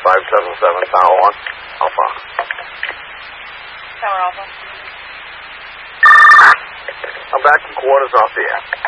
577 Tower 1, Alpha. Tower Alpha. I'm back in quarters off the air.